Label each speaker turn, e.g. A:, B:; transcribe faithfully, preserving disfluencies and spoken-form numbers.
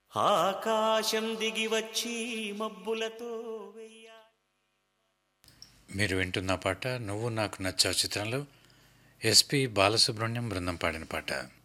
A: ఆకాశం దిగి వచ్చి మబ్బులతో వెయ్య.
B: మీరు వింటున్న పాట నువ్వు నాకు నచ్చావు చిత్రంలో ఎస్పి బాలసుబ్రహ్మణ్యం బృందం పాడిన పాట.